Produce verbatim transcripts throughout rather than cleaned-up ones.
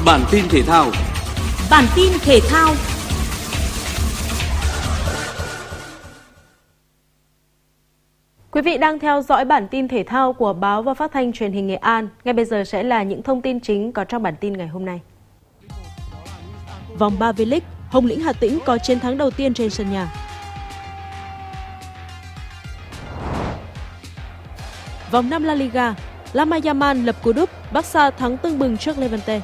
Bản tin thể thao. Bản tin thể thao. Quý vị đang theo dõi bản tin thể thao của Báo và Phát thanh Truyền hình Nghệ An. Ngay bây giờ sẽ là những thông tin chính có trong bản tin ngày hôm nay. Vòng ba V-League, Hồng Lĩnh Hà Tĩnh có chiến thắng đầu tiên trên sân nhà. Vòng năm La Liga, Lamine Yamal lập cú đúp, Barca thắng tưng bừng trước Levante.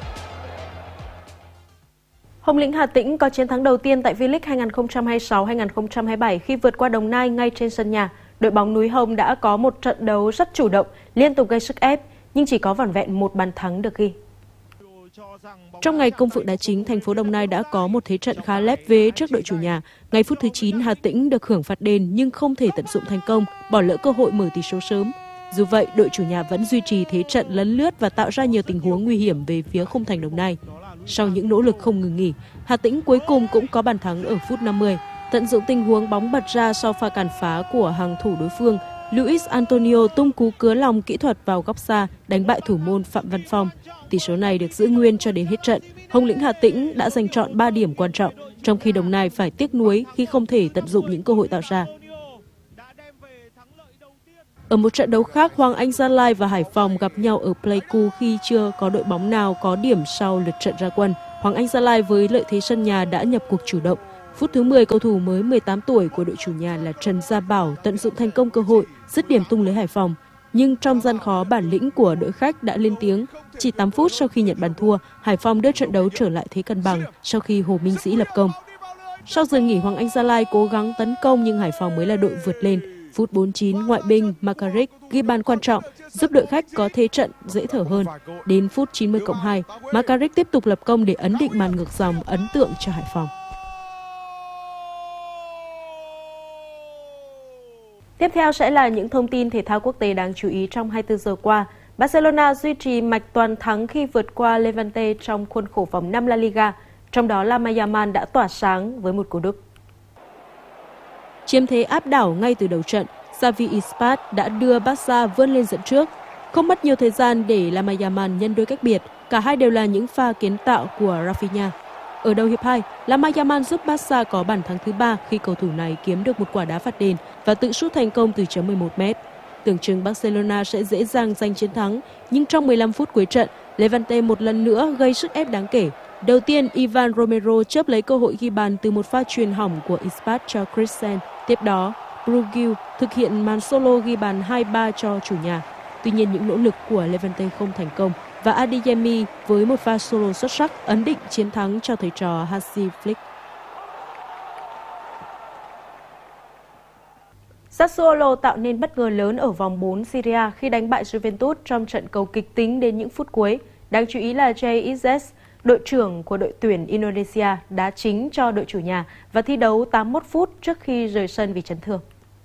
Hồng Lĩnh Hà Tĩnh có chiến thắng đầu tiên tại V-League hai không hai sáu hai không hai bảy khi vượt qua Đồng Nai ngay trên sân nhà. Đội bóng núi Hồng đã có một trận đấu rất chủ động, liên tục gây sức ép, nhưng chỉ có vỏn vẹn một bàn thắng được ghi. Trong ngày công phượng đá chính, thành phố Đồng Nai đã có một thế trận khá lép vế trước đội chủ nhà. Ngay phút thứ chín, Hà Tĩnh được hưởng phạt đền nhưng không thể tận dụng thành công, bỏ lỡ cơ hội mở tỷ số sớm. Dù vậy, đội chủ nhà vẫn duy trì thế trận lấn lướt và tạo ra nhiều tình huống nguy hiểm về phía khung thành Đồng Nai. Sau những nỗ lực không ngừng nghỉ, Hà Tĩnh cuối cùng cũng có bàn thắng ở phút năm mươi. Tận dụng tình huống bóng bật ra sau pha cản phá của hàng thủ đối phương, Luis Antonio tung cú cứa lòng kỹ thuật vào góc xa, đánh bại thủ môn Phạm Văn Phong. Tỷ số này được giữ nguyên cho đến hết trận. Hồng Lĩnh Hà Tĩnh đã giành trọn ba điểm quan trọng, trong khi Đồng Nai phải tiếc nuối khi không thể tận dụng những cơ hội tạo ra. Ở một trận đấu khác, Hoàng Anh Gia Lai và Hải Phòng gặp nhau ở Pleiku khi chưa có đội bóng nào có điểm sau lượt trận ra quân. Hoàng Anh Gia Lai với lợi thế sân nhà đã nhập cuộc chủ động. Phút thứ mười, cầu thủ mới mười tám tuổi của đội chủ nhà là Trần Gia Bảo tận dụng thành công cơ hội, dứt điểm tung lưới Hải Phòng. Nhưng trong gian khó, bản lĩnh của đội khách đã lên tiếng. Chỉ tám phút sau khi nhận bàn thua, Hải Phòng đưa trận đấu trở lại thế cân bằng sau khi Hồ Minh Dĩ lập công. Sau giờ nghỉ, Hoàng Anh Gia Lai cố gắng tấn công nhưng Hải Phòng mới là đội vượt lên. Phút bốn mươi chín, ngoại binh Makaric ghi bàn quan trọng, giúp đội khách có thế trận dễ thở hơn. Đến phút chín mươi cộng hai, Makaric tiếp tục lập công để ấn định màn ngược dòng ấn tượng cho Hải Phòng. Tiếp theo sẽ là những thông tin thể thao quốc tế đáng chú ý trong hai mươi tư giờ qua. Barcelona duy trì mạch toàn thắng khi vượt qua Levante trong khuôn khổ vòng năm La Liga, trong đó Lamine Yamal đã tỏa sáng với một cú đúp. Chiếm thế áp đảo ngay từ đầu trận, Xavi Ispat đã đưa Barca vươn lên dẫn trước. Không mất nhiều thời gian để Lamine Yamal nhân đôi cách biệt, cả hai đều là những pha kiến tạo của Rafinha. Ở đầu hiệp hai, Lamine Yamal giúp Barca có bàn thắng thứ ba khi cầu thủ này kiếm được một quả đá phạt đền và tự sút thành công từ chấm mười một mét. Tưởng chừng Barcelona sẽ dễ dàng giành chiến thắng, nhưng trong mười lăm phút cuối trận, Levante một lần nữa gây sức ép đáng kể. Đầu tiên, Ivan Romero chớp lấy cơ hội ghi bàn từ một pha chuyền hỏng của Ispat cho Christensen. Tiếp đó, Brugge thực hiện màn solo ghi bàn hai ba cho chủ nhà. Tuy nhiên, những nỗ lực của Levante không thành công và Adeyemi với một pha solo xuất sắc ấn định chiến thắng cho thầy trò Hansi Flick. Sassuolo tạo nên bất ngờ lớn ở vòng bốn Serie A khi đánh bại Juventus trong trận cầu kịch tính đến những phút cuối. Đáng chú ý là Jay Izes, đội trưởng của đội tuyển Indonesia, đá chính cho đội chủ nhà và thi đấu tám mươi mốt phút trước khi rời sân vì chấn thương.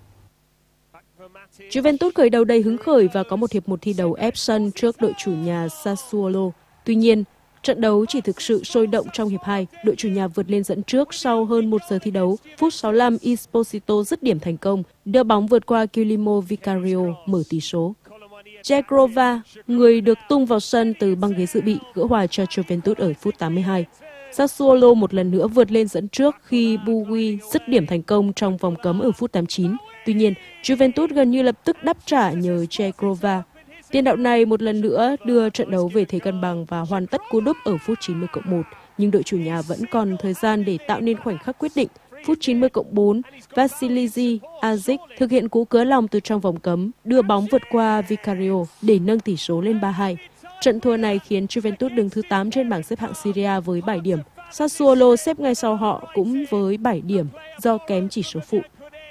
Juventus khởi đầu đầy hứng khởi và có một hiệp một thi đấu ép sân trước đội chủ nhà Sassuolo. Tuy nhiên, trận đấu chỉ thực sự sôi động trong hiệp hai. Đội chủ nhà vượt lên dẫn trước sau hơn một giờ thi đấu. Phút sáu mươi lăm, Esposito dứt điểm thành công, đưa bóng vượt qua Guillermo Vicario mở tỷ số. Jagrova, người được tung vào sân từ băng ghế dự bị, gỡ hòa cho Juventus ở phút tám mươi hai. Sassuolo một lần nữa vượt lên dẫn trước khi Bugui dứt điểm thành công trong vòng cấm ở phút tám mươi chín. Tuy nhiên, Juventus gần như lập tức đáp trả nhờ Jagrova. Tiền đạo này một lần nữa đưa trận đấu về thế cân bằng và hoàn tất cú đúp ở phút chín mươi cộng một. Nhưng đội chủ nhà vẫn còn thời gian để tạo nên khoảnh khắc quyết định. Phút chín mươi cộng bốn, Vasiliji Azic thực hiện cú cứa lòng từ trong vòng cấm, đưa bóng vượt qua Vicario để nâng tỷ số lên ba hai. Trận thua này khiến Juventus đứng thứ tám trên bảng xếp hạng Serie A với bảy điểm. Sassuolo xếp ngay sau họ cũng với bảy điểm do kém chỉ số phụ.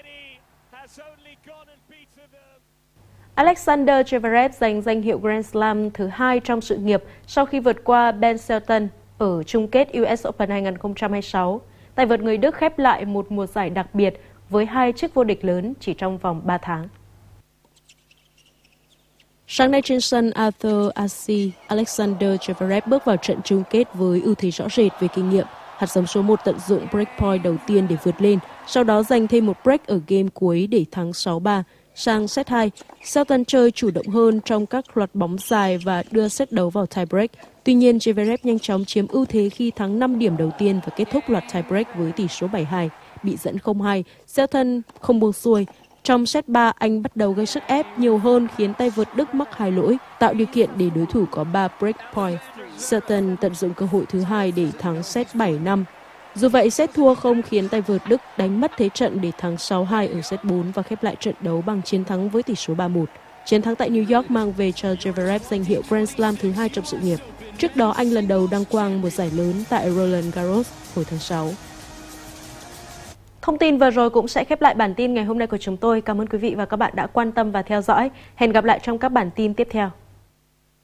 Alexander Zverev giành danh hiệu Grand Slam thứ hai trong sự nghiệp sau khi vượt qua Ben Shelton ở chung kết u ét Open hai không hai sáu. Tay vợt người Đức khép lại một mùa giải đặc biệt với hai chức vô địch lớn chỉ trong vòng ba tháng. Sáng nay trên sân Arthur Ashe, Alexander Zverev bước vào trận chung kết với ưu thế rõ rệt về kinh nghiệm. Hạt giống số một tận dụng break point đầu tiên để vượt lên, sau đó giành thêm một break ở game cuối để thắng sáu ba. Sang set hai, Shelton chơi chủ động hơn trong các loạt bóng dài và đưa set đấu vào tiebreak. Tuy nhiên, Zverev nhanh chóng chiếm ưu thế khi thắng năm điểm đầu tiên và kết thúc loạt tiebreak với tỷ số bảy hai. Bị dẫn không hai, Shelton không buông xuôi. Trong set ba, anh bắt đầu gây sức ép nhiều hơn khiến tay vợt Đức mắc hai lỗi, tạo điều kiện để đối thủ có ba break point. Shelton tận dụng cơ hội thứ hai để thắng set bảy năm. Dù vậy, set thua không khiến tay vợt Đức đánh mất thế trận để thắng sáu hai ở set bốn và khép lại trận đấu bằng chiến thắng với tỷ số ba một. Chiến thắng tại New York mang về cho Zverev danh hiệu Grand Slam thứ hai trong sự nghiệp. Trước đó, anh lần đầu đăng quang một giải lớn tại Roland Garros hồi tháng sáu. Thông tin vừa rồi cũng sẽ khép lại bản tin ngày hôm nay của chúng tôi. Cảm ơn quý vị và các bạn đã quan tâm và theo dõi. Hẹn gặp lại trong các bản tin tiếp theo.